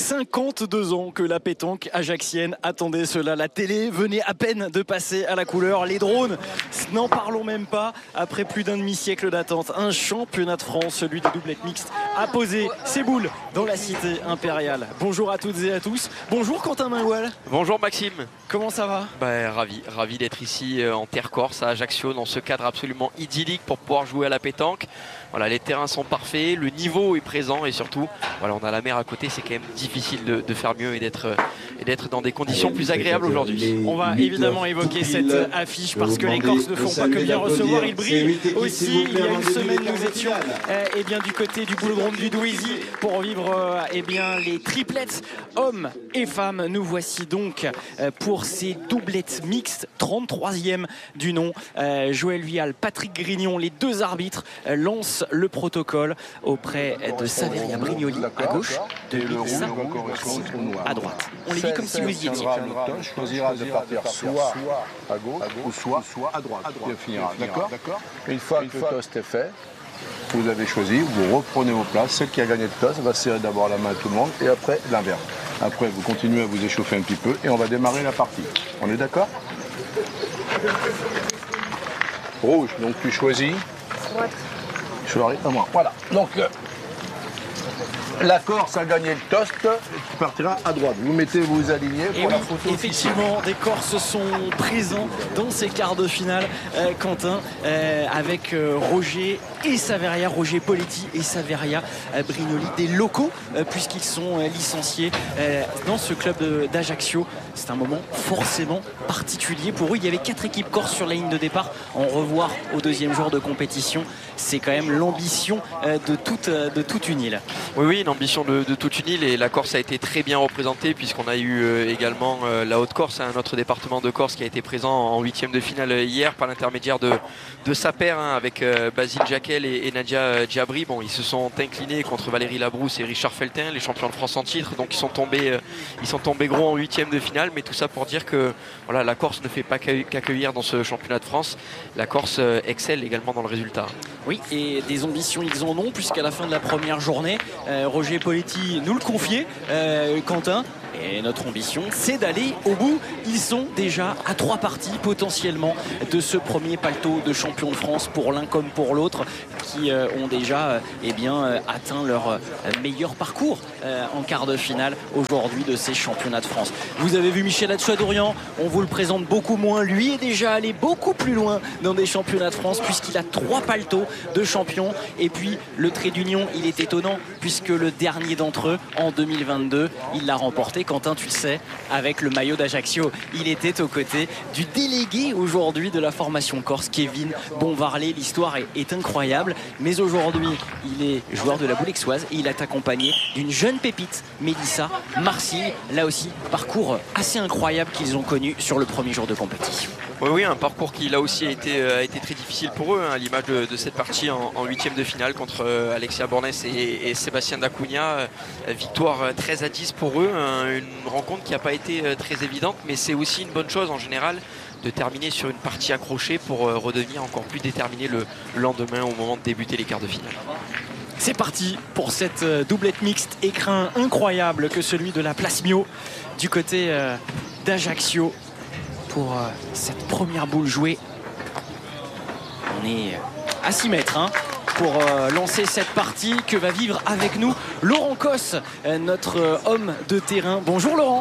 52 ans que la pétanque ajaxienne attendait cela. La télé venait à peine de passer à la couleur. Les drones, n'en parlons même pas. Après plus d'un demi-siècle d'attente, un championnat de France, celui des doublettes mixtes, a posé ses boules dans la cité impériale. Bonjour à toutes et à tous. Bonjour Quentin Minwell. Bonjour Maxime. Comment ça va? Ravi d'être ici en terre corse à Ajaccio dans ce cadre absolument idyllique pour pouvoir jouer à la pétanque. Voilà, les terrains sont parfaits, le niveau est présent et surtout, voilà, on a la mer à côté, c'est quand même difficile de faire mieux et d'être dans des conditions plus agréables aujourd'hui. On va évidemment évoquer cette affiche parce que les Corses ne font pas que bien recevoir, ils brillent aussi. Il y a une semaine, nous étions du côté du boulodrome du Douaisis pour vivre les triplettes hommes et femmes. Nous voici donc pour ces doublettes mixtes, 33e du nom. Joël Vial, Patrick Grignon, les deux arbitres lancent le protocole auprès de Saveria Brignoli à gauche, de Lisa Marcy à droite. On les dit comme si vous y étiez. Le choisira de partir soit à gauche ou soit à droite. D'accord. Une fois que le toast est fait, vous avez choisi, vous reprenez vos places. Celle qui a gagné le toast va serrer d'abord la main à tout le monde et après l'inverse. Après, vous continuez à vous échauffer un petit peu et on va démarrer la partie. On est d'accord? Rouge, donc tu choisis. Droite. À moi. Voilà. Donc, la Corse a gagné le toast, tu partiras à droite. Vous alignez pour la photo. Effectivement, des Corses sont présents dans ces quarts de finale, Quentin, avec Roger et Saveria, Roger Poletti et Saveria Brignoli, des locaux, puisqu'ils sont licenciés dans ce club d'Ajaccio. C'est un moment forcément particulier pour eux. Il y avait 4 équipes corses sur la ligne de départ. En revoir au deuxième jour de compétition, c'est quand même l'ambition de toute une île. Oui, une ambition de toute une île, et la Corse a été très bien représentée puisqu'on a eu également la Haute-Corse, notre département de Corse qui a été présent en 8e de finale hier par l'intermédiaire de sa paire avec Basile Jacquel et Nadia Djabri. Bon, ils se sont inclinés contre Valérie Labrousse et Richard Feltin, les champions de France en titre, donc ils sont tombés gros en 8e de finale, mais tout ça pour dire que voilà, la Corse ne fait pas qu'accueillir dans ce championnat de France. La Corse excelle également dans le résultat. Oui, et des ambitions ils en ont, puisqu'à la fin de la première journée, Roger Poletti nous le confiait, Quentin, et notre ambition c'est d'aller au bout. Ils sont déjà à 3 parties potentiellement de ce premier paletot de champion de France pour l'un comme pour l'autre, qui ont déjà atteint leur meilleur parcours en quart de finale aujourd'hui de ces championnats de France. Vous avez vu Michel Hatchoudorian, on vous le présente beaucoup moins, lui est déjà allé beaucoup plus loin dans des championnats de France puisqu'il a 3 paletots de champion. Et puis le trait d'union, il est étonnant puisque le dernier d'entre eux en 2022, il l'a remporté, Quentin, tu le sais, avec le maillot d'Ajaccio. Il était aux côtés du délégué aujourd'hui de la formation corse, Kevin Bonvarlet. L'histoire est incroyable, mais aujourd'hui il est joueur de la Boulexoise et il est accompagné d'une jeune pépite, Mélissa Marcy. Là aussi, parcours assez incroyable qu'ils ont connu sur le premier jour de compétition. Oui, un parcours qui là aussi a été très difficile pour eux, à l'image de cette partie en 8e de finale contre Alexia Bornes et Sébastien Dacunha. Victoire 13-10 pour eux, une rencontre qui n'a pas été très évidente, mais c'est aussi une bonne chose en général de terminer sur une partie accrochée pour redevenir encore plus déterminé le lendemain au moment de débuter les quarts de finale. C'est parti pour cette doublette mixte, écrin incroyable que celui de la Place Mio du côté d'Ajaccio pour cette première boule jouée. On est à 6 mètres pour lancer cette partie que va vivre avec nous Laurent Cosse, notre homme de terrain. Bonjour Laurent.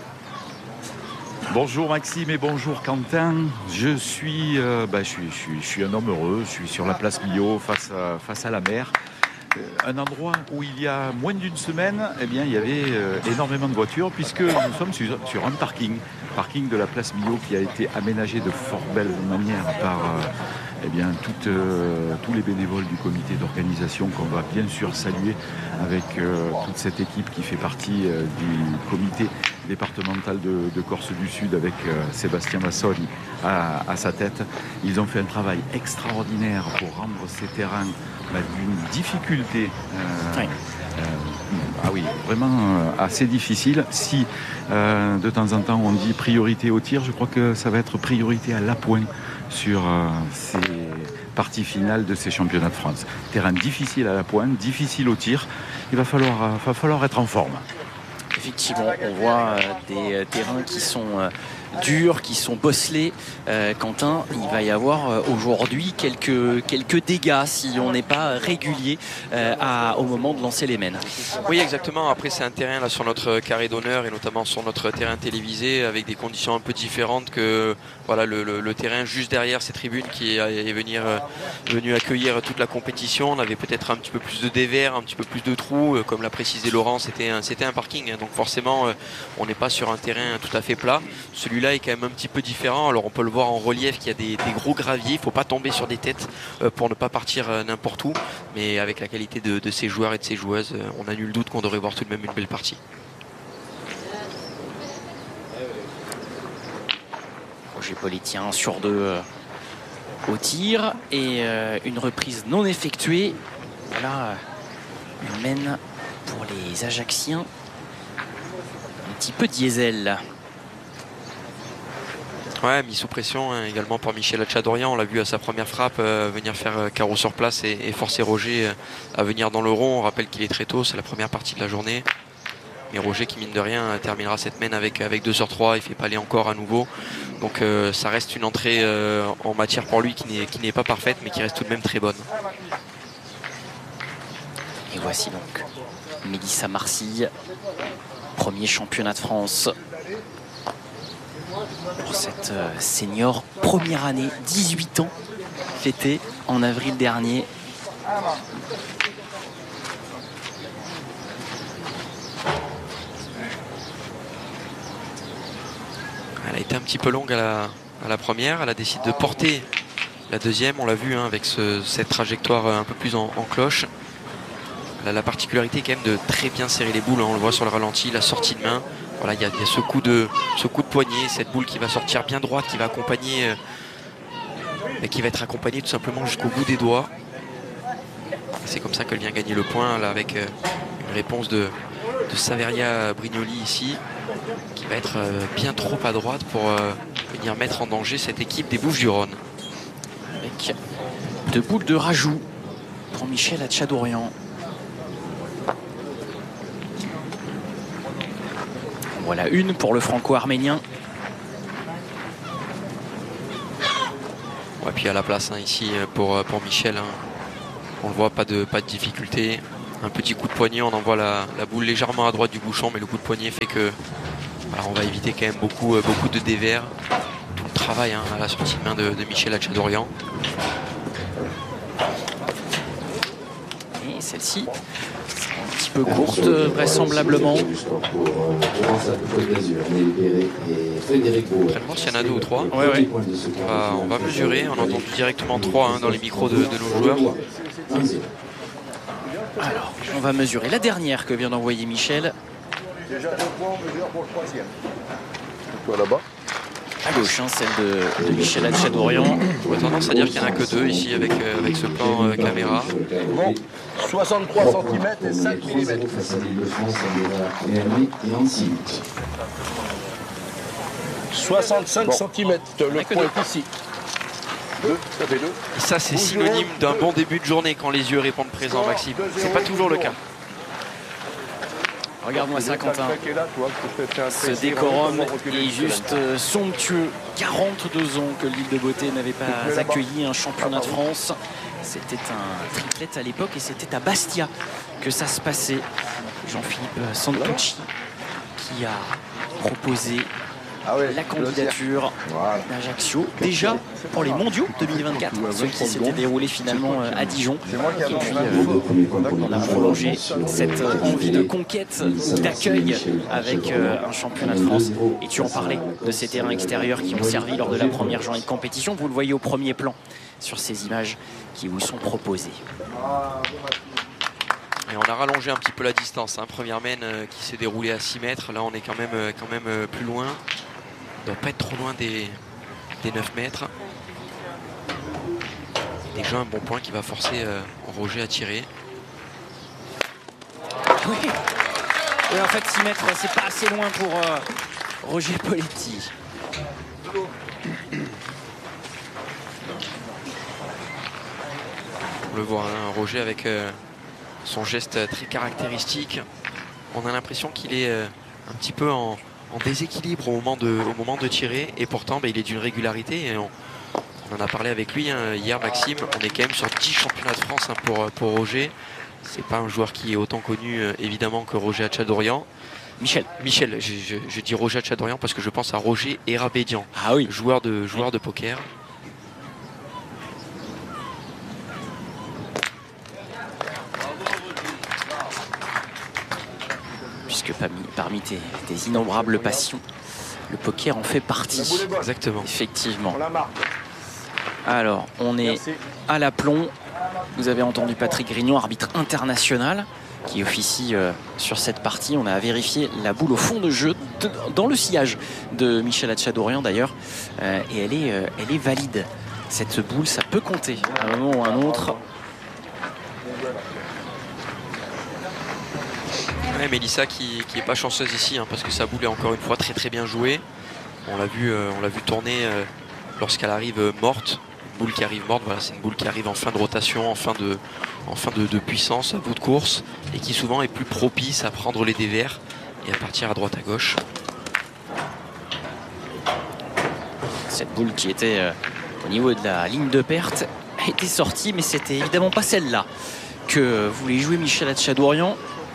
Bonjour Maxime et bonjour Quentin. Je suis un homme heureux. Je suis sur la Place Millau face à la mer. Un endroit où il y a moins d'une semaine, il y avait énormément de voitures puisque nous sommes sur un parking de la Place Millau qui a été aménagé de fort belle manière par tous les bénévoles du comité d'organisation qu'on va bien sûr saluer avec toute cette équipe qui fait partie du comité départemental de Corse du Sud avec Sébastien Massoni à sa tête. Ils ont fait un travail extraordinaire pour rendre ces terrains d'une difficulté vraiment assez difficile. Si de temps en temps on dit priorité au tir, je crois que ça va être priorité à l'appoint sur ces parties finales de ces championnats de France. Terrain difficile à l'appoint, difficile au tir. Il va falloir être en forme. Effectivement, on voit des terrains qui sont durs, qui sont bosselés. Quentin, il va y avoir aujourd'hui quelques dégâts si on n'est pas régulier au moment de lancer les mènes. Oui, exactement. Après, c'est un terrain là sur notre carré d'honneur et notamment sur notre terrain télévisé avec des conditions un peu différentes que voilà, le terrain juste derrière ces tribunes qui est venu accueillir toute la compétition. On avait peut-être un petit peu plus de dévers, un petit peu plus de trous. Comme l'a précisé Laurent, c'était un parking. Donc forcément, on n'est pas sur un terrain tout à fait plat. Celui-là est quand même un petit peu différent. Alors on peut le voir en relief qu'il y a des gros graviers. Il ne faut pas tomber sur des têtes pour ne pas partir n'importe où. Mais avec la qualité de ces joueurs et de ces joueuses, on n'a nul doute qu'on devrait voir tout de même une belle partie. Roger Poletti 1 sur 2 au tir et une reprise non effectuée. Voilà une mène pour les Ajacciens. Un petit peu diesel. Ouais, mis sous pression hein, également par Michel Hatchadorian. On l'a vu à sa première frappe venir faire carreau sur place et forcer Roger à venir dans le rond. On rappelle qu'il est très tôt, c'est la première partie de la journée. Mais Roger qui mine de rien terminera cette mène avec 2 sur 3. Il fait pas aller encore à nouveau. Donc ça reste une entrée en matière pour lui qui n'est pas parfaite mais qui reste tout de même très bonne. Et voici donc Mélissa Marcille, premier championnat de France pour cette senior première année, 18 ans, fêtée en avril dernier. Elle a été un petit peu longue à la première, elle a décidé de porter la deuxième, on l'a vu hein, avec cette trajectoire un peu plus en cloche. Elle a la particularité quand même de très bien serrer les boules, hein, on le voit sur le ralenti, la sortie de main. Voilà, il y a ce coup de poignet, cette boule qui va sortir bien droite, qui va accompagner, qui va être accompagnée tout simplement jusqu'au bout des doigts. C'est comme ça qu'elle vient gagner le point, là, avec une réponse de Saveria Brignoli ici, qui va être bien trop à droite pour venir mettre en danger cette équipe des Bouches-du-Rhône. Avec 2 boules de rajout pour Michel Hatchadorian. Voilà une pour le franco-arménien. Ouais, puis à la place hein, ici pour Michel, hein, on le voit, pas de difficulté. Un petit coup de poignet, on envoie la boule légèrement à droite du bouchon, mais le coup de poignet fait que voilà, on va éviter quand même beaucoup de dévers. Tout le travail hein, à la sortie de main de Michel Hatchadorian. Et celle-ci, un petit peu courte, vraisemblablement. Entraînement, s'il y en a 2 ou 3. Ouais. On va mesurer, on entend directement 3 hein, dans les micros de nos joueurs. Alors, on va mesurer la dernière que vient d'envoyer Michel. Déjà 2 points, on mesure pour le 3e. Toi là-bas. À gauche, hein, celle de Michel Hatchadorian. On a tendance à dire qu'il n'y en a que 2 ici avec ce plan caméra. Bon, 63 cm et 5 mm. 65 cm, le point est ici. 2, ça fait 2. Et ça, c'est synonyme d'un bon début de journée quand les yeux répondent présent, Maxime. C'est pas toujours le cas. Regarde-moi ça, Quentin. Ce décorum est juste somptueux. 42 ans que l'île de Beauté n'avait pas accueilli un championnat de France. C'était un triplette à l'époque et c'était à Bastia que ça se passait. Jean-Philippe Santucci qui a proposé la candidature d'Ajaccio déjà pour les mondiaux 2024, ceux qui s'étaient déroulés finalement à Dijon. Et puis on a prolongé cette envie de conquête, d'accueil avec un championnat de France. Et tu en parlais de ces terrains extérieurs qui ont servi lors de la première journée de compétition. Vous le voyez au premier plan sur ces images qui vous sont proposées. Et on a rallongé un petit peu la distance. Hein. Première mène qui s'est déroulée à 6 mètres. Là, on est quand même plus loin. On ne doit pas être trop loin des 9 mètres. Et déjà un bon point qui va forcer Roger à tirer. Oui, en fait 6 mètres, c'est pas assez loin pour Roger Poletti. On le voit, hein, Roger avec son geste très caractéristique. On a l'impression qu'il est un petit peu en déséquilibre au moment de tirer, et pourtant il est d'une régularité, et on en a parlé avec lui hier, Maxime. On est quand même sur 10 championnats de France pour Roger. C'est pas un joueur qui est autant connu évidemment que Roger Hatchadorian. Michel, je dis Roger Hatchadorian parce que je pense à Roger Erabédian, joueur de poker. Puisque parmi tes innombrables passions, le poker en fait partie. Exactement. Effectivement. Alors, on est à l'aplomb. Vous avez entendu Patrick Grignon, arbitre international, qui officie sur cette partie. On a vérifié la boule au fond de jeu, dans le sillage de Michel Hatchadorian d'ailleurs. Et elle est valide. Cette boule, ça peut compter à un moment ou à un autre. Ouais, Mélissa qui est pas chanceuse ici, parce que sa boule est encore une fois très très bien jouée. On l'a vu tourner lorsqu'elle arrive morte. Une boule qui arrive morte, voilà, c'est une boule qui arrive en fin de rotation, en fin de puissance, à bout de course, et qui souvent est plus propice à prendre les dévers et à partir à droite à gauche. Cette boule qui était au niveau de la ligne de perte a été sortie, mais c'était évidemment pas celle-là que voulait jouer Michel Hatchadorian.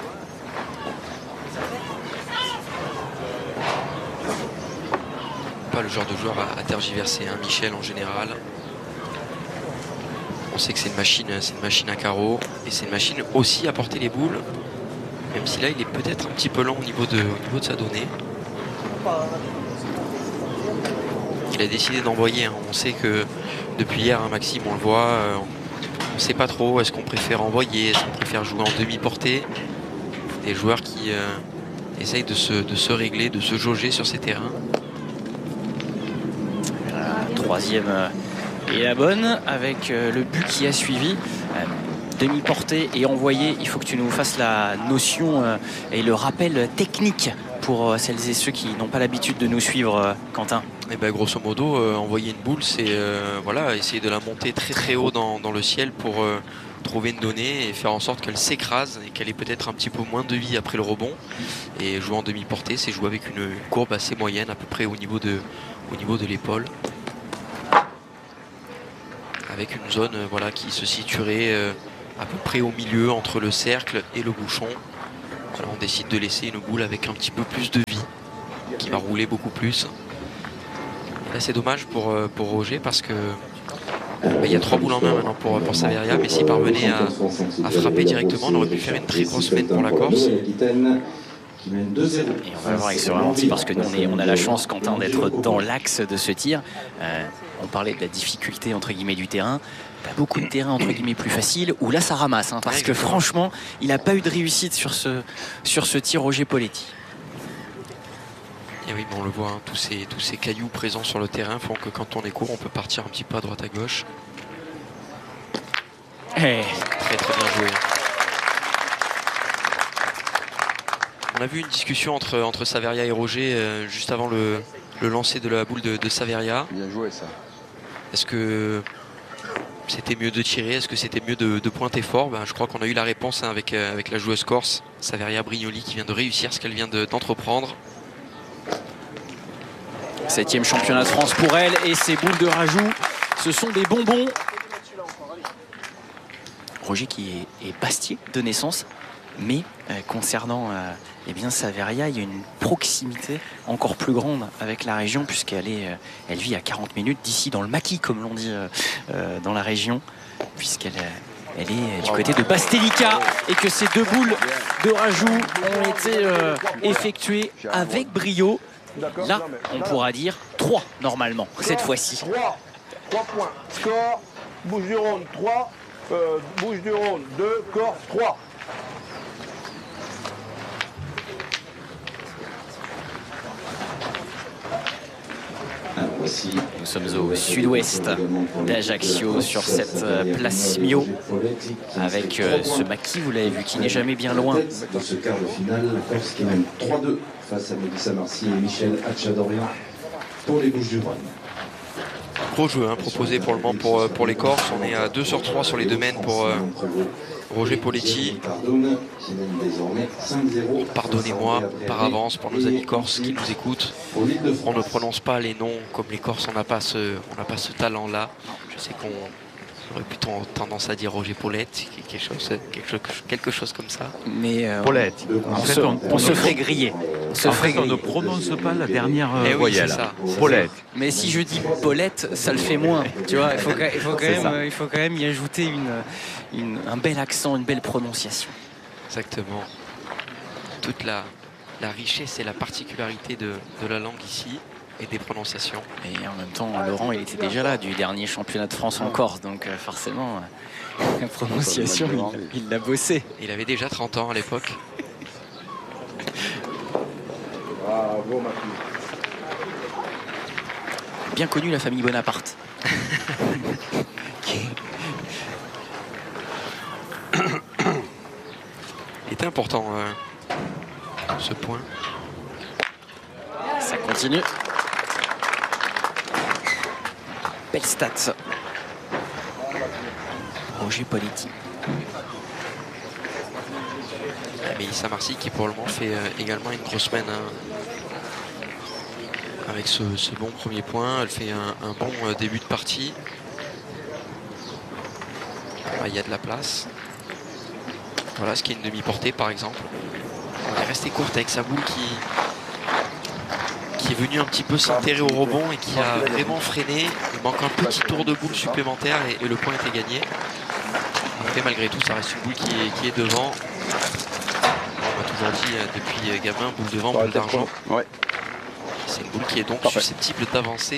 Pas le genre de joueur à tergiverser, Michel en général. On sait que c'est une machine à carreaux, et c'est une machine aussi à porter les boules, même si là il est peut-être un petit peu lent au niveau de sa donnée. Il a décidé d'envoyer. On sait que depuis hier, Maxime, on le voit, on ne sait pas trop. Est-ce qu'on préfère envoyer, est-ce qu'on préfère jouer en demi-portée? Des joueurs qui essayent de se régler, de se jauger sur ces terrains. La troisième est la bonne, avec le but qui a suivi. Demi-portée et envoyé. Il faut que tu nous fasses la notion et le rappel technique pour celles et ceux qui n'ont pas l'habitude de nous suivre, Quentin. Et ben, grosso modo, envoyer une boule, c'est essayer de la monter très très haut dans le ciel pour trouver une donnée et faire en sorte qu'elle s'écrase et qu'elle ait peut-être un petit peu moins de vie après le rebond. Et jouer en demi-portée, c'est jouer avec une courbe assez moyenne, à peu près au niveau de l'épaule, avec une zone qui se situerait à peu près au milieu entre le cercle et le bouchon. Alors on décide de laisser une boule avec un petit peu plus de vie, qui va rouler beaucoup plus. Là c'est dommage pour Roger, parce que il y a 3 boules en main maintenant pour Saveria, mais s'il parvenait à frapper directement, on aurait pu faire une très grosse semaine pour la Corse. Et on va voir avec ce ralenti, parce que nous on a la chance, Quentin, d'être dans l'axe de ce tir. On parlait de la difficulté entre guillemets du terrain. T'as beaucoup de terrains entre guillemets plus faciles où là ça ramasse, parce que franchement il n'a pas eu de réussite sur ce tir, Roger Poletti. Et oui, on le voit, tous ces cailloux présents sur le terrain font que quand on est court, on peut partir un petit peu à droite à gauche. Très très bien joué. On a vu une discussion entre Saveria et Roger juste avant le lancer de la boule de Saveria. Bien joué ça. Est-ce que c'était mieux de tirer? Est-ce que c'était mieux de pointer fort? Je crois qu'on a eu la réponse avec la joueuse corse, Saveria Brignoli, qui vient de réussir ce qu'elle vient d'entreprendre. 7e championnat de France pour elle, et ses boules de rajout, ce sont des bonbons. Roger qui est bastier de naissance, mais concernant Saveria, il y a une proximité encore plus grande avec la région, puisqu'elle vit à 40 minutes d'ici, dans le maquis, comme l'on dit dans la région, puisqu'elle est du côté de Bastelica, et que ces 2 boules de rajout ont été effectuées avec brio. Là, on pourra dire 3 normalement, cette fois-ci. 3 points. Score, Bouches-du-Rhône 3, Bouches-du-Rhône 2, Corse 3. Nous sommes au sud-ouest d'Ajaccio, sur cette place Mio, avec ce maquis, vous l'avez vu, qui n'est jamais bien loin. Dans ce quart de finale, la Corse qui mène 3-2 face à Mélissa Marcy et Michel Hatchadorian pour les Bouches-du-Rhône. Gros jeu proposé pour le moment pour les Corses. On est à 2 sur 3 sur les domaines Roger Poletti. Pardonnez-moi par avance pour nos amis corses qui nous écoutent. On ne prononce pas les noms comme les Corses, on n'a pas ce talent-là. Je sais qu'on aurait plutôt tendance à dire Roger Paulette, quelque chose comme ça. Mais Paulette. on se ferait griller. On ne prononce pas la dernière Eh oui, voyelle. c'est ça. Paulette. Mais si je dis Paulette, ça le fait moins. Tu vois, il faut quand même y ajouter un bel accent, une belle prononciation. Exactement. Toute la richesse et la particularité de la langue ici et des prononciations. Et en même temps, Laurent, il était déjà là du dernier championnat de France en Corse, donc forcément, la prononciation, il l'a bossé. Il avait déjà 30 ans à l'époque. Bravo, ma fille. Bien connu la famille Bonaparte. Il était important ce point. Ça continue. Belle stat. Roger Poletti. Mélissa Marcy qui pour le moment fait également une grosse semaine avec ce bon premier point. Elle fait un bon début de partie. Il y a de la place. Voilà ce qui est une demi-portée par exemple. Elle est restée courte avec sa boule qui est venue un petit peu s'enterrer au rebond et qui a vraiment freiné. Il manque un petit tour de boule supplémentaire et le point était gagné. Mais malgré tout, ça reste une boule qui est devant. On m'a toujours dit depuis gamin, boule devant, boule d'argent. Ouais. C'est une boule qui est donc susceptible d'avancer.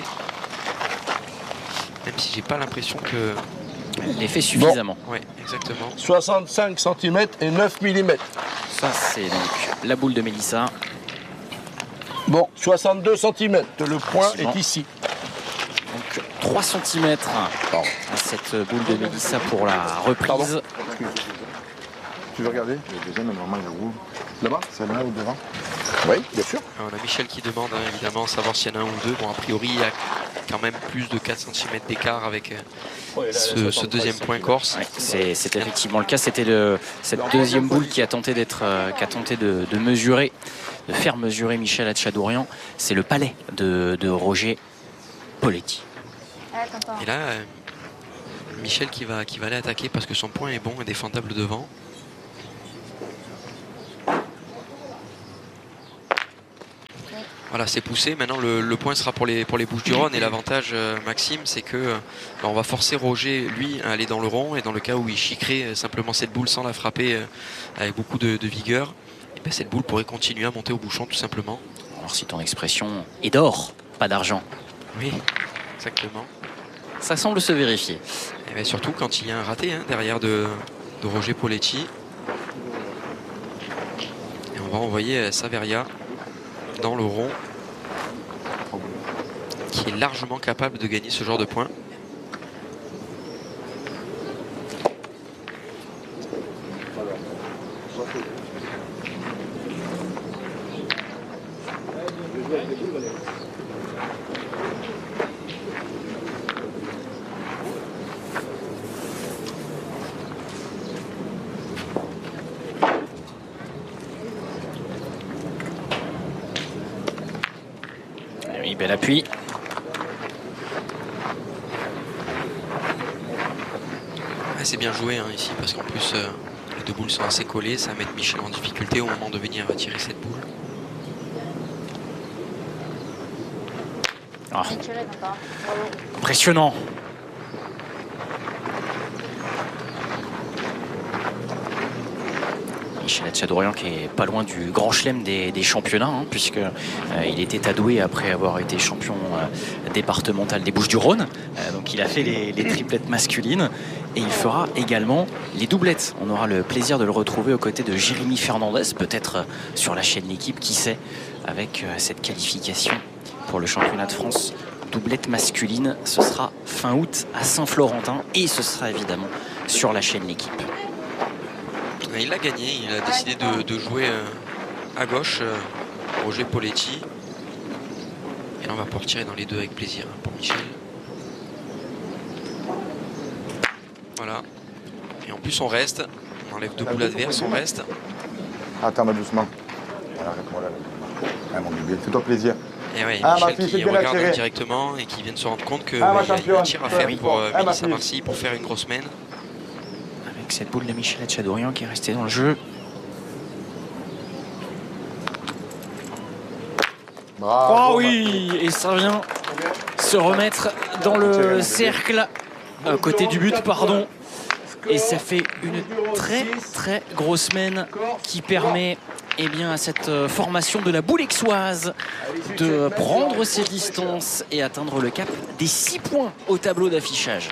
Même si j'ai pas l'impression que... Elle les fait suffisamment. Oui, exactement. 65 cm et 9 mm. Ça, c'est donc la boule de Mélissa. Bon, 62 cm. Le point Effectivement. est ici. Donc 3 cm à cette boule de Mélissa pour la reprise. Pardon. Tu veux regarder? Le deuxième, normalement, il roule. Là-bas? Celle-là ou devant? Oui, bien sûr. On a Michel qui demande évidemment savoir s'il y en a un ou deux. Bon, a priori, il y a quand même plus de 4 cm d'écart avec ce deuxième point corse. Ouais, c'est effectivement le cas. C'était cette deuxième boule qui a tenté de mesurer, de faire mesurer Michel Hatchadourian. C'est le palais de Roger Poletti. Et là, Michel qui va aller attaquer parce que son point est bon et défendable devant. Voilà, c'est poussé. Maintenant, le point sera pour les Bouches-du-Rhône. Et l'avantage, Maxime, c'est que on va forcer Roger, lui, à aller dans le rond. Et dans le cas où il chiquerait simplement cette boule sans la frapper avec beaucoup de vigueur, et bien cette boule pourrait continuer à monter au bouchon, tout simplement. Alors, si ton expression est d'or, pas d'argent. Oui, exactement. Ça semble se vérifier. Et bien surtout quand il y a un raté derrière de Roger Poletti. Et on va envoyer Saveria dans le rond, qui est largement capable de gagner ce genre de points. Oui, bel appui. C'est bien joué ici parce qu'en plus les deux boules sont assez collées, ça va mettre Michel en difficulté au moment de venir tirer cette boule. Ah. Impressionnant. Michel Hatchadourian qui est pas loin du grand chelem des championnats, puisque il était adoué après avoir été champion départemental des Bouches-du-Rhône. Donc il a fait les triplettes masculines et il fera également les doublettes. On aura le plaisir de le retrouver aux côtés de Jérémy Fernandez, peut-être sur la chaîne L'équipe, qui sait, avec cette qualification pour le championnat de France doublette masculine. Ce sera fin août à Saint-Florentin et ce sera évidemment sur la chaîne L'équipe. Il a gagné, il a décidé de jouer à gauche, Roger Poletti. Et là on va pouvoir tirer dans les deux avec plaisir pour Michel. Voilà. Et en plus on reste On enlève 2 boules adverses, on reste. Attends, doucement. Voilà, arrête-moi là. Ah, mon bébé, fais-toi plaisir. Et ouais, ma Michel fille, qui c'est bien regarde attiré. directement et qui vient de se rendre compte qu'il y ma a un championne. tir à faire pour ma Mélissa fille. Marcy pour faire une grosse semaine. Avec cette boule de Michel Hatchadorian qui est restée dans le jeu. Bravo. Oh oui, et ça vient se remettre dans le cercle, à côté du but, pardon. Et ça fait une très grosse semaine qui permet à cette formation de la boule aixoise de prendre ses distances et atteindre le cap des 6 points au tableau d'affichage.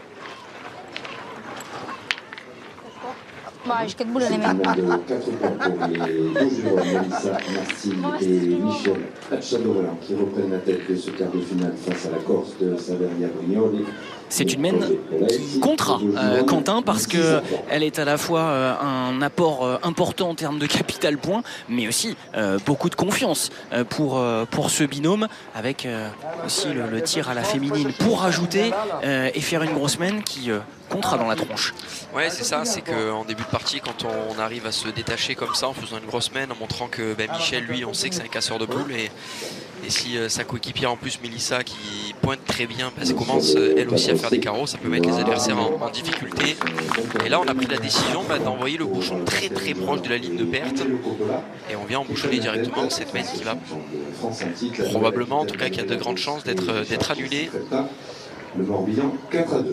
J'ai 4 boules à la C'est main. une de 4 points pour les deux joueurs, Mélissa Marcy et Michel Hatchadorian, qui reprennent la tête de ce quart de finale face à la Corse de Saveria Brignoli. C'est une mène qui comptera Quentin, parce qu'elle est à la fois un apport important en termes de capital point, mais aussi beaucoup de confiance pour ce binôme, avec aussi le tir à la féminine pour rajouter et faire une grosse mène qui comptera dans la tronche. Ouais, c'est ça, c'est qu'en début de partie, quand on arrive à se détacher comme ça en faisant une grosse mène, en montrant que Michel, lui, on sait que c'est un casseur de boules, et si sa coéquipière en plus Mélissa qui pointe très bien, elle commence elle aussi à faire des carreaux, ça peut mettre les adversaires en difficulté. Et là on a pris la décision d'envoyer le bouchon très proche de la ligne de perte, et on vient embouchonner directement cette mène qui va probablement, en tout cas qui a de grandes chances d'être annulée. Le Morbihan 4-2.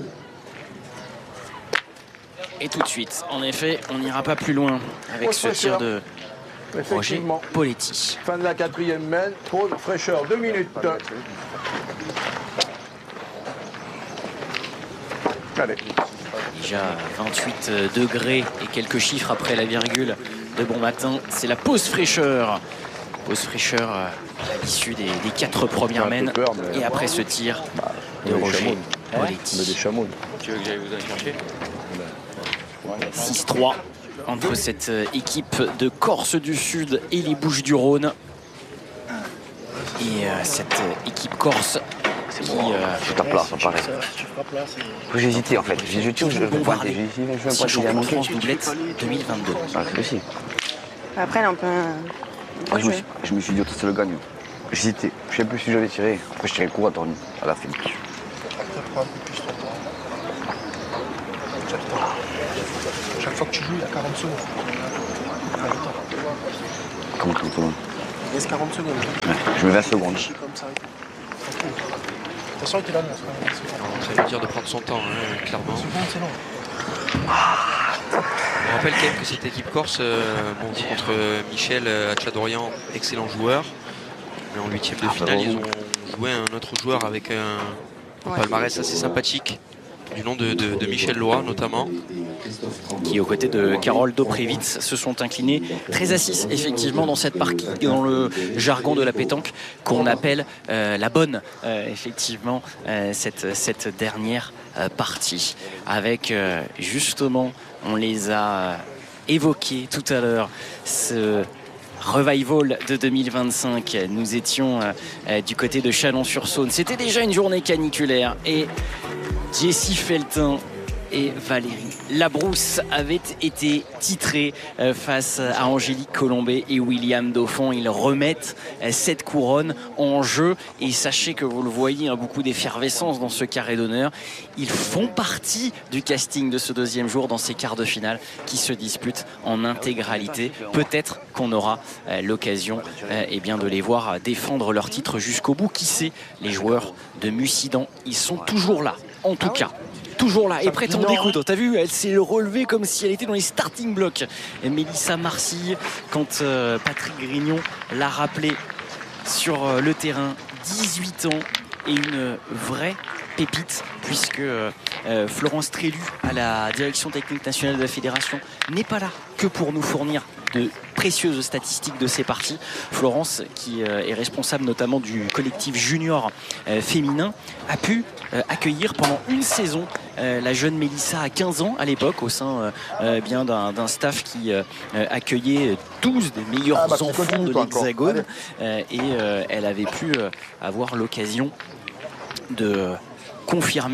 Et tout de suite, en effet, on n'ira pas plus loin avec ce tir de Roger Effectivement. Poletti. Fin de la 4e mène, pause, fraîcheur, 2 minutes. Allez. Déjà 28 degrés et quelques chiffres après la virgule de bon matin. C'est la pause fraîcheur. Pause fraîcheur à l'issue des 4 premières mènes. Et après ce tir de Roger Poletti. Des chameaux. Tu veux que j'aille vous aller chercher ? 6-3 entre cette équipe de Corse du Sud et les Bouches-du-Rhône. Et cette équipe corse qui... Je tape là, ça paraît. J'ai hésité en fait. Je tire, je bombardé. Sachant qu'en France doublette 2022. Ah, c'est possible. Après, là, on peut. Je me suis dit, c'est le gagne. J'hésitais. Je sais plus si j'avais tiré. Après, je tirais court à la fin. Chaque fois que tu joues, il y a 40 secondes. Comment tout le monde Il reste 40 secondes. Ouais, je mets 20 secondes. Comme ça. Attention, il était là, Ça veut dire de prendre son temps, hein, clairement. c'est long. On rappelle quand même que cette équipe corse monte contre Michel Hatchadorian, excellent joueur. Mais en 8e de finale, ils ont joué un autre joueur avec un palmarès assez sympathique, du nom de Michel Loa notamment. Qui aux côtés de Carole Doprevitz se sont inclinés très à 6 effectivement dans cette partie, dans le jargon de la pétanque qu'on appelle la bonne, effectivement cette dernière partie, avec justement, on les a évoqués tout à l'heure, ce revival de 2025. Nous étions du côté de Chalon-sur-Saône, c'était déjà une journée caniculaire et Jessie Feltin et Valérie Labrousse avaient été titrés face à Angélique Colombet et William Dauphin. Ils remettent cette couronne en jeu et sachez que vous le voyez, beaucoup d'effervescence dans ce carré d'honneur. Ils font partie du casting de ce deuxième jour dans ces quarts de finale qui se disputent en intégralité. Peut-être qu'on aura l'occasion de les voir défendre leur titre jusqu'au bout. Qui sait, les joueurs de Mussidan, ils sont toujours là, en tout cas. Toujours là et prête en découdre. T'as vu, elle s'est relevée comme si elle était dans les starting blocks. Et Mélissa Marcy, quand Patrick Grignon l'a rappelé sur le terrain, 18 ans et une vraie pépite, puisque Florence Trélu, à la direction technique nationale de la fédération, n'est pas là que pour nous fournir de précieuses statistiques de ces parties. Florence, qui est responsable notamment du collectif junior féminin, a pu accueillir pendant une saison la jeune Mélissa à 15 ans à l'époque, au sein d'un staff qui accueillait 12 des meilleurs enfants de l'Hexagone, et elle avait pu avoir l'occasion de confirmer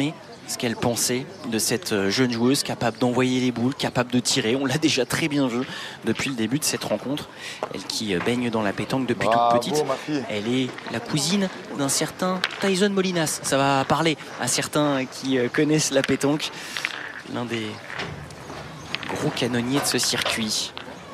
ce qu'elle pensait de cette jeune joueuse capable d'envoyer les boules, capable de tirer. On l'a déjà très bien vu depuis le début de cette rencontre. Elle qui baigne dans la pétanque depuis toute petite. Elle est la cousine d'un certain Tyson Molinas. Ça va parler à certains qui connaissent la pétanque. L'un des gros canonniers de ce circuit.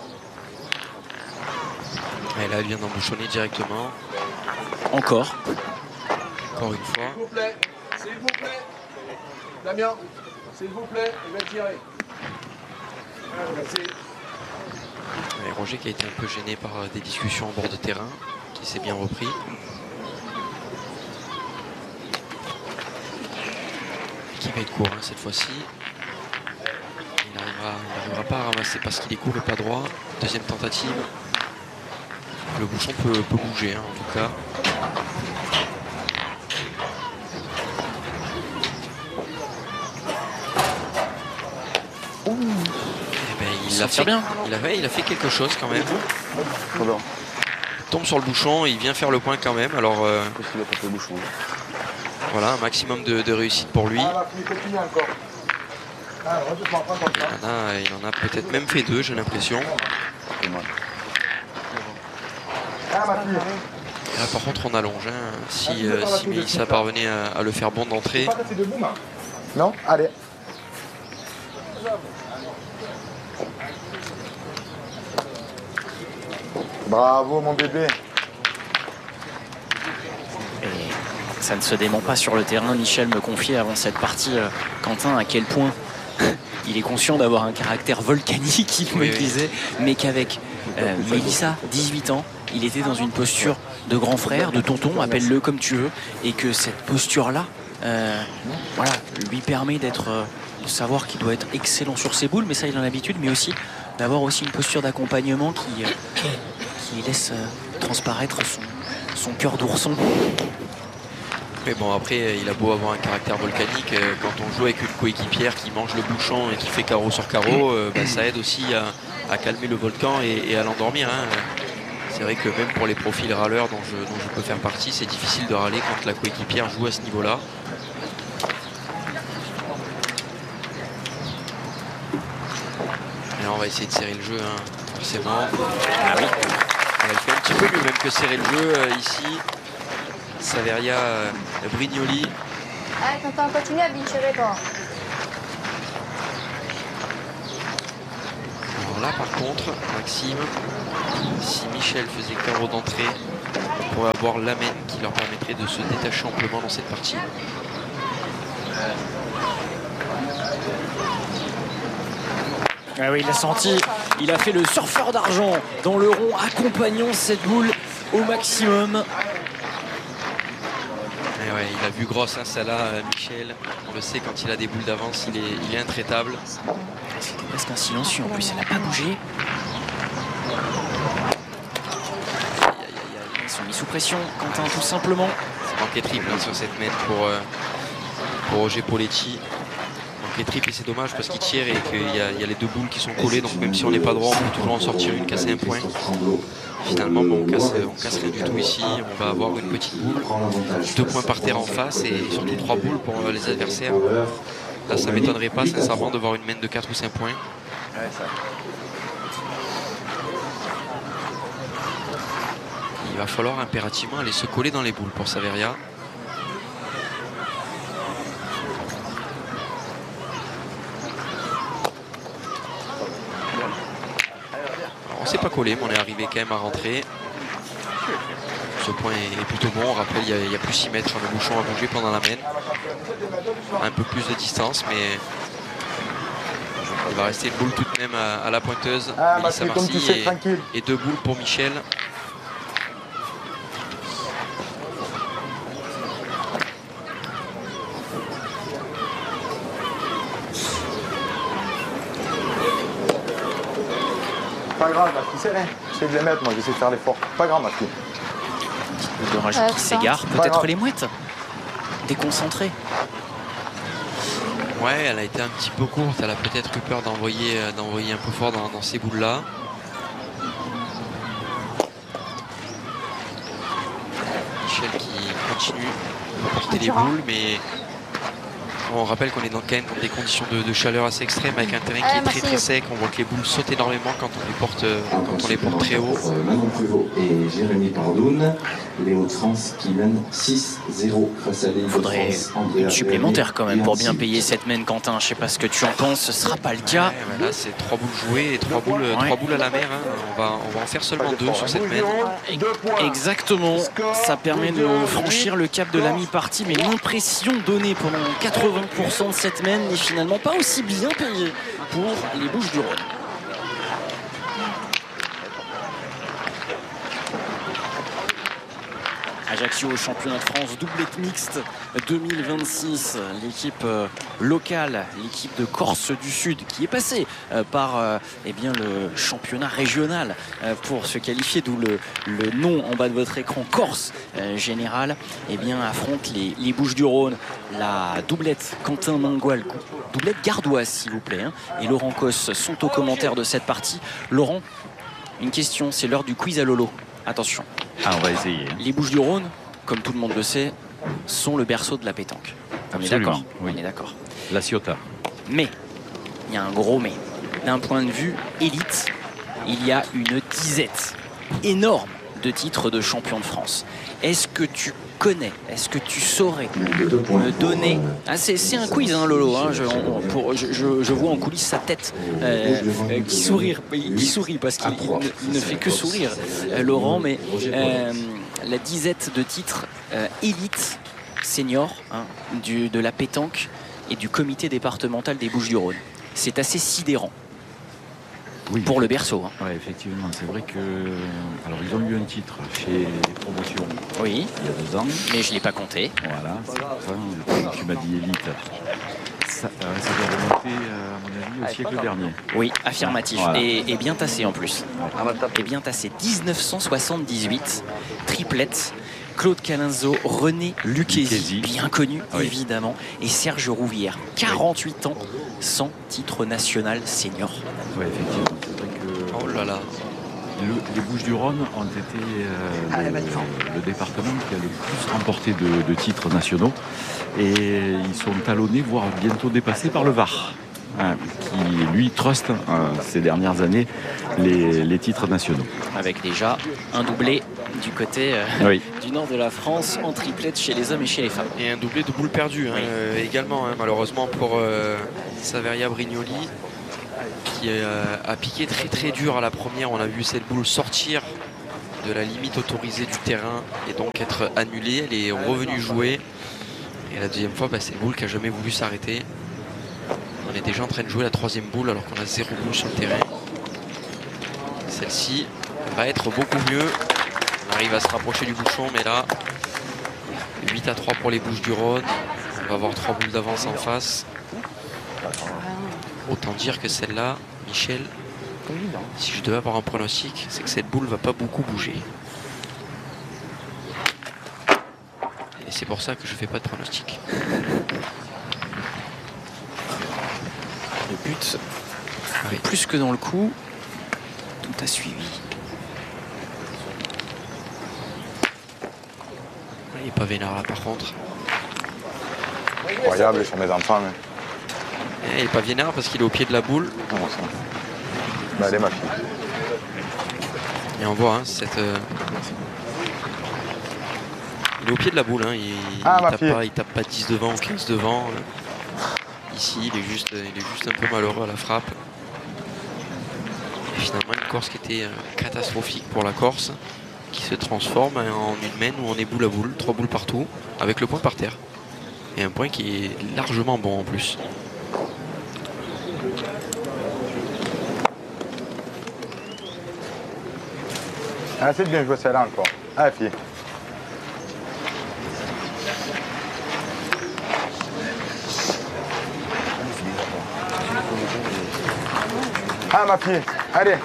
Et là, elle vient d'embouchonner directement. Encore une fois. S'il vous plaît. Damien, s'il vous plaît, il va tirer. Merci. Et Roger qui a été un peu gêné par des discussions en bord de terrain, qui s'est bien repris. Qui va être court hein, cette fois-ci. Il n'arrivera pas à ramasser parce qu'il est court et pas droit. Deuxième tentative. Le bouchon peut bouger hein, en tout cas. Il a fait quelque chose quand même. Il tombe sur le bouchon et il vient faire le point quand même. Alors voilà, un maximum de réussite pour lui. Il en a peut-être même fait 2, j'ai l'impression. Là par contre on allonge. Hein. Si Mélissa parvenait à le faire bon d'entrée. Non, allez. Bravo mon bébé. Et ça ne se dément pas sur le terrain. Michel me confiait avant cette partie, Quentin, à quel point il est conscient d'avoir un caractère volcanique, il me disait, mais qu'avec Mélissa, 18 ans, il était dans une posture de grand frère, de tonton, appelle-le comme tu veux, et que cette posture-là voilà, lui permet de savoir qu'il doit être excellent sur ses boules, mais ça il en a l'habitude, mais aussi d'avoir aussi une posture d'accompagnement qui laisse transparaître son cœur d'ourson. Mais bon, après, il a beau avoir un caractère volcanique, quand on joue avec une coéquipière qui mange le bouchon et qui fait carreau sur carreau, ça aide aussi à calmer le volcan et à l'endormir. Hein. C'est vrai que même pour les profils râleurs dont je peux faire partie, c'est difficile de râler quand la coéquipière joue à ce niveau-là. Et là, on va essayer de serrer le jeu, hein, forcément. Ah oui. Il fait un petit peu mieux même que serrer le jeu ici. Saveria Brignoli. Tonton, continue à bicherer toi. Alors là par contre, Maxime, si Michel faisait carreau d'entrée, on pourrait avoir l'amène qui leur permettrait de se détacher amplement dans cette partie. Ah oui, il a senti, il a fait le surfeur d'argent dans le rond, accompagnant cette boule au maximum. Et ouais, il a vu grosse hein, celle-là, Michel. On le sait, quand il a des boules d'avance, il est intraitable. C'était presque un silencieux, en plus elle n'a pas bougé. Ils sont mis sous pression, Quentin, tout simplement. C'est manqué triple hein, sur cette mène pour Roger Poletti. Les triples et c'est dommage parce qu'il tire et qu'il y a les deux boules qui sont collées, donc même si on n'est pas droit on peut toujours en sortir une, casser un point. Finalement bon, on casse rien du tout ici, on va avoir une petite boule, 2 points par terre en face et surtout 3 boules pour les adversaires. Là ça m'étonnerait pas sincèrement de voir une mène de 4 ou 5 points. Il va falloir impérativement aller se coller dans les boules pour Saveria. On s'est pas collé, mais on est arrivé quand même à rentrer. Ce point est plutôt bon. On rappelle, il y a plus 6 mètres de bouchon à bouger pendant la mène. Un peu plus de distance, mais il va rester une boule tout de même à la pointeuse. Mélissa Marcy et 2 boules pour Michel. Pas grave, ma fille, c'est rien. J'essaie de les mettre, moi, j'essaie de faire l'effort. Pas grave, ma fille. Le rage qui s'égare, peut-être les mouettes. Déconcentrée. Ouais, elle a été un petit peu courte. Elle a peut-être eu peur d'envoyer un peu fort dans ces boules-là. Michel qui continue à porter les boules, mais On rappelle qu'on est quand même dans des conditions de chaleur assez extrêmes avec un terrain qui est très sec. On voit que les boules sautent énormément quand on les porte très haut. Manon Prévost et Jérémy Pardoun, les Hauts-de-France qui mènent 6-0 face à l'île de Faudrait France. une supplémentaire quand même pour bien payer cette main, Quentin. Je sais pas ce que tu en penses, ce sera pas le cas. Ouais, là c'est 3 boules jouées et 3 boules à la mer. Hein. On va en faire seulement 2 sur cette main. Exactement, ça permet de franchir le cap de la mi-partie, mais l'impression donnée pendant 80% de cette main n'est finalement pas aussi bien payée pour les Bouches-du-Rhône. Ajaccio au championnat de France, doublette mixte 2026. L'équipe locale, l'équipe de Corse du Sud, qui est passée par le championnat régional pour se qualifier, d'où le nom en bas de votre écran, Corse Général, affronte les Bouches-du-Rhône. La doublette Quentin Mangual, doublette gardoise s'il vous plaît, et Laurent Cosse sont aux commentaires de cette partie. Laurent, une question, c'est l'heure du quiz à Lolo. Attention. On va essayer. Les Bouches-du-Rhône, comme tout le monde le sait, sont le berceau de la pétanque. On est d'accord. Oui. On est d'accord. La Ciotat. Mais, il y a un gros mais. D'un point de vue élite, il y a une disette énorme de titres de champion de France. Est-ce que tu connais, est-ce que tu saurais me donner... c'est un quiz, Lolo. Je vois en coulisses sa tête qui sourit parce qu'il ne fait que sourire, Laurent. Mais la disette de titres élite senior de la pétanque et du comité départemental des Bouches-du-Rhône. C'est assez sidérant. Oui, pour le berceau. Oui, effectivement, c'est vrai que... Alors, ils ont eu un titre chez les promotions il y a 2 ans. Mais je ne l'ai pas compté. Voilà, tu m'as dit élite. Ça doit remonter, à mon avis, au siècle dernier. Oui, affirmatif. Voilà. Et bien tassé en plus. Ouais. Et bien tassé. 1978, triplette. Claude Calinzo, René Lucchesi, bien connu évidemment, et Serge Rouvière, 48 ans sans titre national senior. Oui, effectivement, c'est vrai que... Oh là là. Les Bouches-du-Rhône ont été le département qui a le plus remporté de titres nationaux, et ils sont talonnés, voire bientôt dépassés par le Var, qui lui truste ces dernières années les titres nationaux. Avec déjà un doublé du côté du nord de la France en triplette chez les hommes et chez les femmes. Et un doublé de boules perdues également, malheureusement pour Saveria Brignoli, qui a piqué très très dur à la première. On a vu cette boule sortir de la limite autorisée du terrain et donc être annulée. Elle est revenue jouer. Et la deuxième fois, c'est une boule qui n'a jamais voulu s'arrêter. On est déjà en train de jouer la 3e boule alors qu'on a 0 boule sur le terrain. Celle-ci va être beaucoup mieux. On arrive à se rapprocher du bouchon, mais là, 8-3 pour les Bouches-du-Rhône. On va avoir 3 boules d'avance en face. Autant dire que celle-là, Michel, si je devais avoir un pronostic, c'est que cette boule va pas beaucoup bouger. Et c'est pour ça que je fais pas de pronostic. Le but, plus que dans le coup, tout a suivi. Il n'est pas vénère là par contre. Incroyable sur mes enfants. Mais... Il n'est pas vénère parce qu'il est au pied de la boule. Comment ça? Elle est ma fille. Et on voit cette... Il est au pied de la boule. Il tape pas 10 devant ou 15 devant. Ici, il est juste un peu malheureux à la frappe. Et finalement, une course qui était catastrophique pour la Corse, qui se transforme en une main où on est boule à boule, 3 boules partout, avec le point par terre. Et un point qui est largement bon en plus. C'est bien joué celle-là encore. Fille. Ma fille, allez.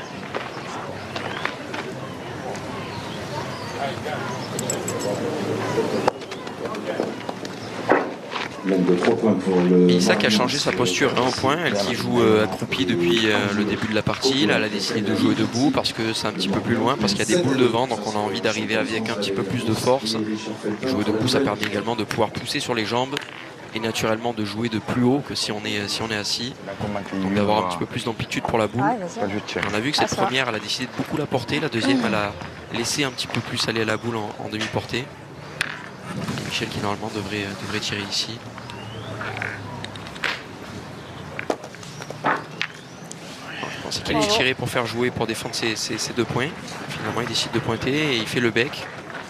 Isaac a changé sa posture au point. Elle qui joue accroupie depuis le début de la partie. Là, elle a décidé de jouer debout parce que c'est un petit peu plus loin, parce qu'il y a des boules devant, donc on a envie d'arriver avec un petit peu plus de force. Et jouer debout, ça permet également de pouvoir pousser sur les jambes et naturellement de jouer de plus haut que si on est assis. Donc d'avoir un petit peu plus d'amplitude pour la boule. On a vu que cette première, elle a décidé de beaucoup la porter. La deuxième, elle a laissé un petit peu plus aller à la boule en demi-portée. Et Michel qui normalement devrait tirer ici. Je pensais qu'il allait tirer pour faire jouer, pour défendre ses 2 points. Finalement, il décide de pointer et il fait le bec.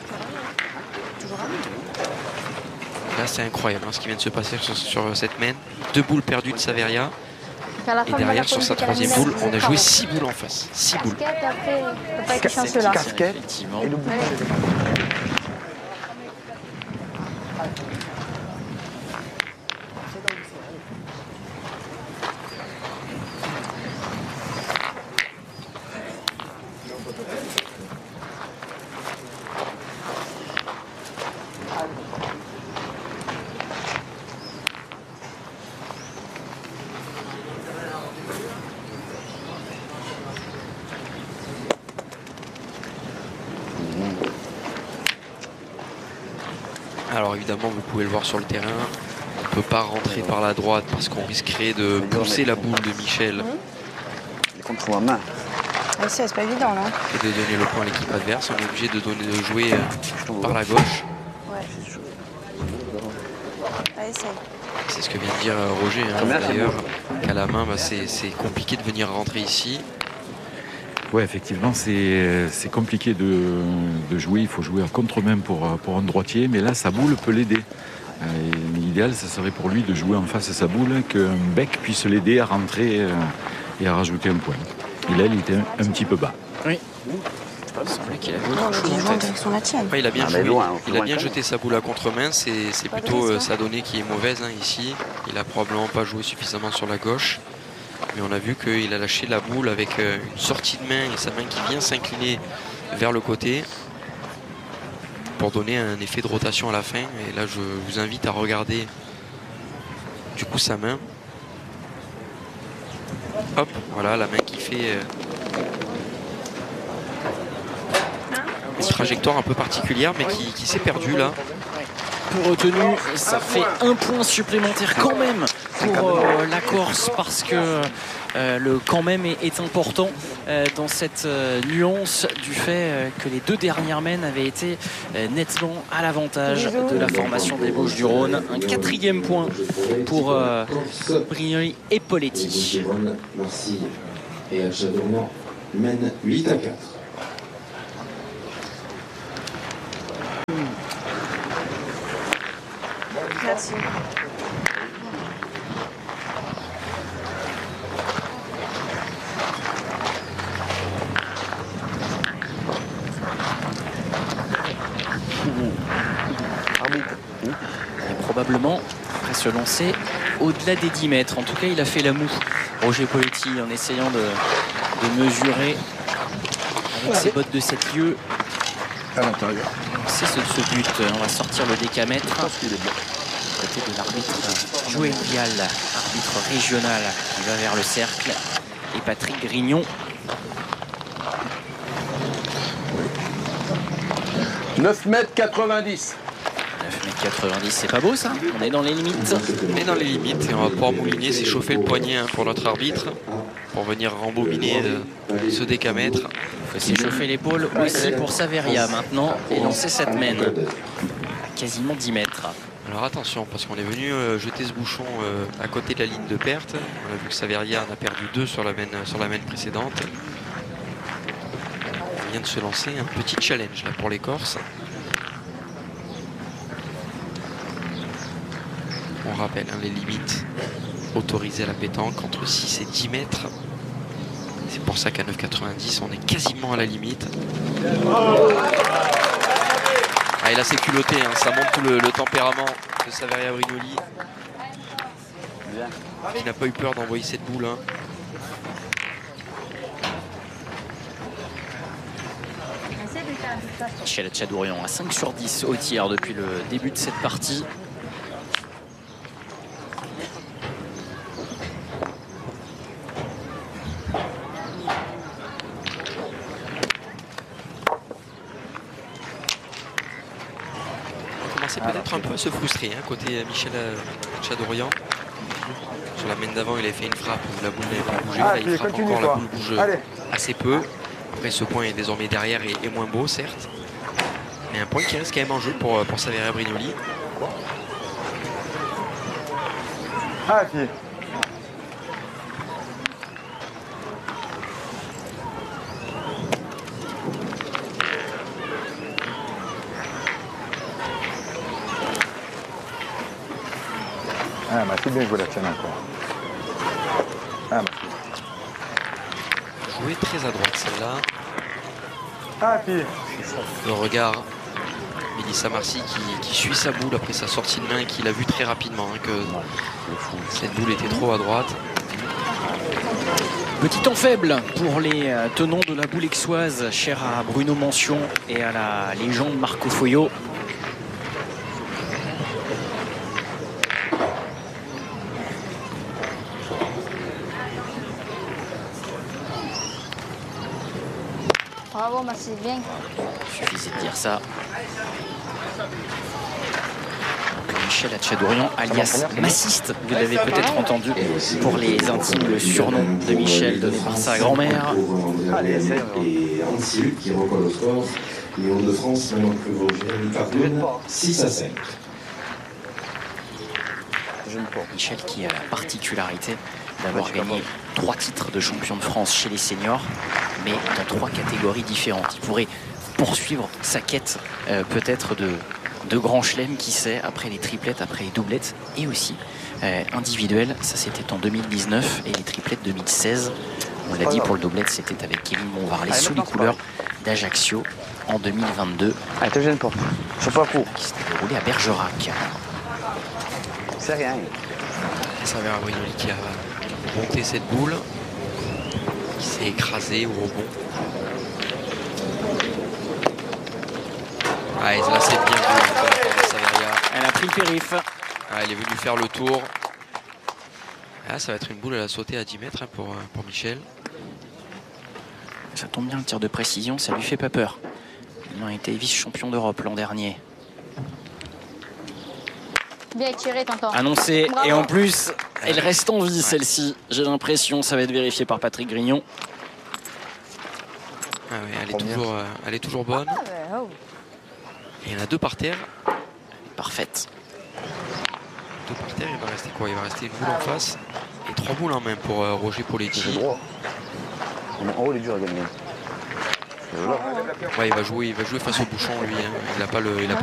Là, c'est incroyable ce qui vient de se passer sur cette main. 2 boules perdues de Saveria. Et derrière, sur sa 3e boule, on a joué 6 boules en face. 6 boules. Casquette et le bout. Alors évidemment, vous pouvez le voir sur le terrain, on ne peut pas rentrer par la droite parce qu'on risquerait de pousser la boule de Michel. Contre ma main. Ah, c'est pas évident là. Et de donner le point à l'équipe adverse. On est obligé de jouer par la gauche. Allez, essaye. C'est ce que vient de dire Roger, d'ailleurs, qu'à la main, c'est compliqué de venir rentrer ici. Oui, effectivement, c'est compliqué de jouer. Il faut jouer à contre-main pour un droitier, mais là, sa boule peut l'aider. L'idéal, ça serait pour lui de jouer en face à sa boule, qu'un bec puisse l'aider à rentrer et à rajouter un point. Il était un petit peu bas. Oui. Il a bien joué. Il a bien jeté sa boule à contre-main. C'est plutôt sa donnée qui est mauvaise ici. Il a probablement pas joué suffisamment sur la gauche. Mais on a vu qu'il a lâché la boule avec une sortie de main et sa main qui vient s'incliner vers le côté pour donner un effet de rotation à la fin. Et là, je vous invite à regarder du coup sa main. Hop, voilà la main qui fait une trajectoire un peu particulière, mais qui s'est perdue là. Peu retenu, et ça fait un point supplémentaire quand même pour la Corse, parce que le quand même est important dans cette nuance du fait que les 2 dernières mains avaient été nettement à l'avantage de la formation des Bouches-du-Rhône. Un 4e point pour Brignoli et Poletti. Marseille et Alchadornan mènent 8-4. Merci. Probablement après se lancer au-delà des 10 mètres. En tout cas, il a fait la moue, Roger Poletti, en essayant de mesurer avec ses bottes de 7 lieues. À l'intérieur. C'est ce but. On va sortir le décamètre. Côté de l'arbitre Joël Vial, arbitre régional, qui va vers le cercle, et Patrick Grignon. 9 mètres 90. 9,90 m, c'est pas beau ça? On est dans les limites. On est dans les limites et on va pouvoir mouliner, s'échauffer le poignet pour notre arbitre pour venir rembobiner ce décamètre. Il faut s'échauffer l'épaule aussi pour Saveria maintenant et lancer cette main. Quasiment 10 mètres. Alors attention, parce qu'on est venu jeter ce bouchon à côté de la ligne de perte. On a vu que Saveria en a perdu 2 sur la main précédente. Il vient de se lancer un petit challenge là pour les Corses. On rappelle les limites autorisées à la pétanque entre 6 et 10 mètres. C'est pour ça qu'à 9,90 on est quasiment à la limite. Ah, et là c'est culotté, ça montre tout le tempérament de Saveria Brignoli, qui n'a pas eu peur d'envoyer cette boule. Michel Tchadourian à 5 sur 10 au tir depuis le début de cette partie. commençait peut-être un peu à se frustrer côté Michel Tchadorian. Sur la main d'avant, il avait fait une frappe où la boule n'avait pas bougé. Là, il frappe encore, la boule bouge assez peu. Après, ce point est désormais derrière et moins beau, certes. Mais un point qui reste quand même en jeu pour Saveria Brignoli. C'est bien joué la tienne encore. Jouée très à droite celle-là. Le regard Mélissa Marcy qui suit sa boule après sa sortie de main et qui l'a vu très rapidement que cette boule était trop à droite. Petit temps faible pour les tenants de la boule aixoise, cher à Bruno Mention et à la légende Marco Foyo. Bravo, merci bien. Suffisait de dire ça. Donc, Michel Tchadorian, alias Massiste, vous l'avez peut-être entendu pour les intimes, le surnom de Michel donné par sa grand-mère. Et Ancy qui recolle au score. Léon de France, maintenant que vous Jérémy Cardoune, 6-5. Michel qui a la particularité d'avoir gagné 3 titres de champion de France chez les seniors, mais dans 3 catégories différentes. Il pourrait poursuivre sa quête peut-être de grand chelem, qui sait, après les triplettes, après les doublettes, et aussi individuel. Ça, c'était en 2019, et les triplettes 2016. On l'a dit, pour le doublette, c'était avec Kevin Montvarlet sous les couleurs d'Ajaccio en 2022. Allez, te gêne pas. C'est pas pour. Qui s'était déroulé à Bergerac. C'est rien. Saveria Brignoli qui a monté cette boule, qui s'est écrasée au rebond. Ah, et là c'est bien vu, Saveria. Elle a pris le périph'. Ah, elle est venue faire le tour. Ah, ça va être une boule, elle a sauté à 10 mètres pour Michel. Ça tombe bien, le tir de précision, ça lui fait pas peur. Il a été vice-champion d'Europe l'an dernier. Bien tiré, tonton. Annoncé, Bravo. et en plus, elle reste en vie, celle-ci. J'ai l'impression, ça va être vérifié par Patrick Grignon. Ah ouais, elle est toujours bonne. Et il y en a 2 par terre. Parfaite. 2 par terre, il va rester quoi? Il va rester une boule en face et 3 boules en main pour Roger Poletti. En haut, il est dur à gagner. Ouais, il va jouer face au bouchon, lui. Il n'a pas le